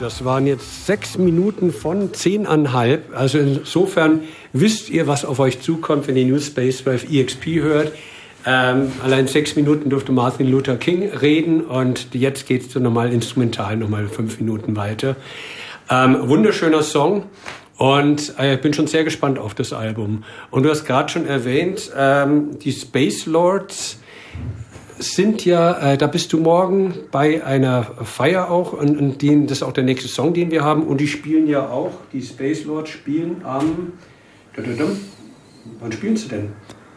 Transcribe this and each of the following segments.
das waren jetzt 6 Minuten von 10,5. Also insofern wisst ihr, was auf euch zukommt, wenn ihr New Space 12 EXP hört. Allein 6 Minuten durfte Martin Luther King reden und jetzt geht es so nochmal instrumental nochmal 5 Minuten weiter. Wunderschöner Song und ich bin schon sehr gespannt auf das Album. Und du hast gerade schon erwähnt, die Space Lords sind ja, da bist du morgen bei einer Feier auch und das ist auch der nächste Song, den wir haben und die spielen ja auch, die Space Lords spielen am, wann spielen sie denn?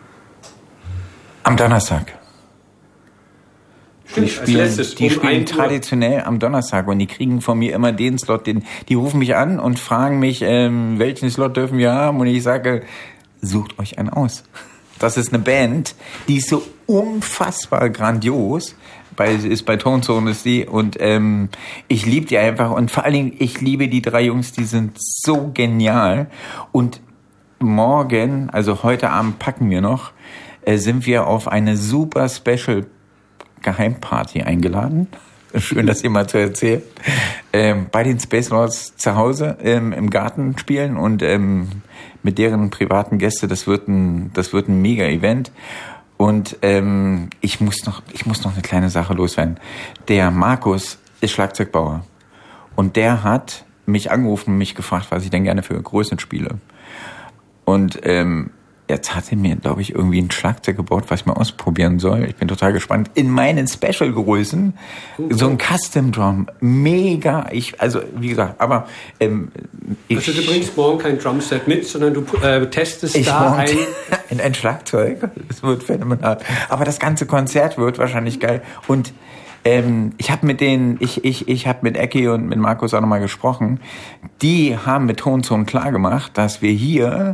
Am Donnerstag. Stimmt, die spielen traditionell am Donnerstag und die kriegen von mir immer den Slot, die rufen mich an und fragen mich, welchen Slot dürfen wir haben und ich sage, sucht euch einen aus. Das ist eine Band, die ist so unfassbar grandios. Ist bei Tone Zone ist die und ich liebe die einfach und vor allen Dingen, ich liebe die 3 Jungs, die sind so genial und morgen, also heute Abend packen wir noch, sind wir auf eine super Special Geheimparty eingeladen. Schön, das hier mal zu erzählen. Bei den Space Lords zu Hause im Garten spielen und mit deren privaten Gäste. Das wird ein Mega-Event. Und ich muss noch eine kleine Sache loswerden. Der Markus ist Schlagzeugbauer. Und der hat mich angerufen und mich gefragt, was ich denn gerne für Größen spiele. Und jetzt hat er mir, glaube ich, irgendwie ein Schlagzeug gebaut, was ich mal ausprobieren soll. Ich bin total gespannt. In meinen Special-Größen, so ein Custom-Drum, mega. Also, wie gesagt, aber also du bringst morgen kein Drumset mit, sondern du testest ein Schlagzeug. Das wird phänomenal. Aber das ganze Konzert wird wahrscheinlich geil. Und ich habe mit Ecki und mit Markus auch nochmal gesprochen. Die haben mit Tone Zone klar gemacht, dass wir hier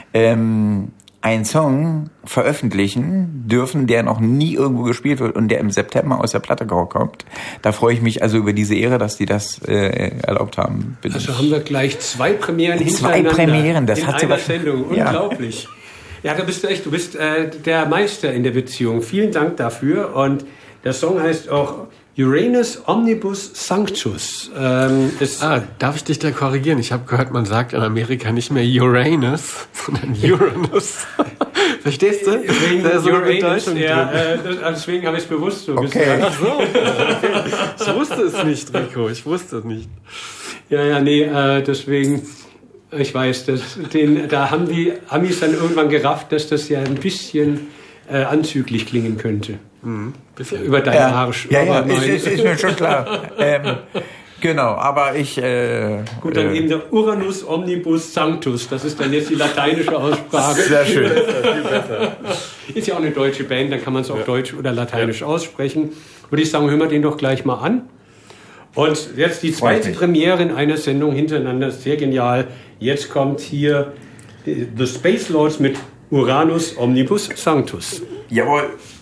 einen Song veröffentlichen dürfen, der noch nie irgendwo gespielt wird und der im September aus der Platte kommt. Da freue ich mich also über diese Ehre, dass die das erlaubt haben. Also haben wir gleich 2 Premieren hintereinander. 2 Premieren, das hat sie in einer Sendung. Unglaublich. Ja, du bist der Meister in der Beziehung. Vielen Dank dafür. Und der Song heißt auch Uranus Omnibus Sanctus. Darf ich dich da korrigieren? Ich habe gehört, man sagt in Amerika nicht mehr Uranus, sondern Uranus. Verstehst du? Da ist so eine Bedeutung drin. Deswegen habe ich es bewusst so gesagt. Ach so. Okay. Ich wusste es nicht, Rico. Ich wusste es nicht. Deswegen... Ich weiß, da haben die Amis dann irgendwann gerafft, dass das ja ein bisschen anzüglich klingen könnte. Über deine Haare. Ja, ist mir schon klar. Genau, aber ich... Gut, dann eben der Uranus Omnibus Sanctus. Das ist dann jetzt die lateinische Aussprache. Sehr schön. Viel besser. Ist ja auch eine deutsche Band, dann kann man es auch deutsch oder lateinisch aussprechen. Würde ich sagen, hören wir den doch gleich mal an. Und jetzt die zweite Premiere in einer Sendung hintereinander. Sehr genial. Jetzt kommt hier The Space Lords mit Uranus Omnibus Sanctus. Jawohl.